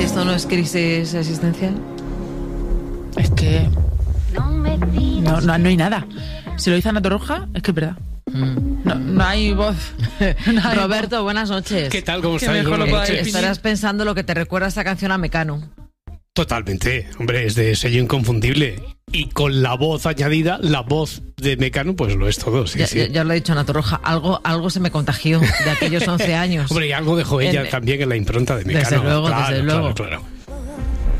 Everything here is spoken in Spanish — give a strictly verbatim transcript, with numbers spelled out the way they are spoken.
¿Esto no es crisis existencial? Es que no, no, no hay nada. Si lo dice Ana Torroja, es que es verdad. No, no hay voz. No hay Roberto, voz. buenas noches. ¿Qué tal? ¿Cómo Que estáis? mejor lo Buenas pueda noches. decir. Estarás pensando lo que te recuerda esta canción a Mecano. Totalmente, hombre, es de sello inconfundible. Y con la voz añadida, la voz de Mecano, pues lo es todo, sí, Ya, sí. ya, ya lo he dicho Ana Torroja, algo, algo se me contagió de aquellos once años. Hombre, y algo dejó ella En- también en la impronta de Mecano. Desde luego, claro, desde luego. Claro, claro.